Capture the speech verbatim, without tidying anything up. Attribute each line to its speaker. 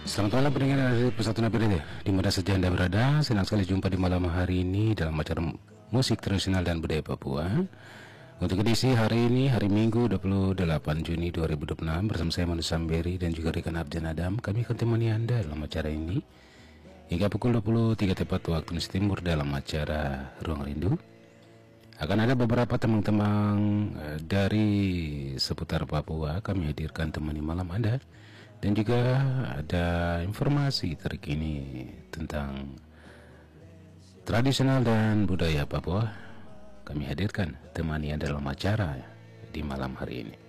Speaker 1: Selamat malam pendengar dari Persatuan P D T di mana saja Anda berada. Senang sekali jumpa di malam hari ini dalam acara musik tradisional dan budaya Papua. Untuk edisi hari ini, hari Minggu dua puluh delapan Juni dua ribu dua puluh enam, bersama saya Manu Samberi dan juga rekan Abjan Adam, kami akan temani Anda dalam acara ini hingga pukul dua puluh tiga tepat waktu Indonesia Timur dalam acara Ruang Rindu. Akan ada beberapa teman-teman dari seputar Papua kami hadirkan temani malam Anda. Dan juga ada informasi terkini tentang tradisional dan budaya Papua. Kami hadirkan temani Anda dalam acara di malam hari ini.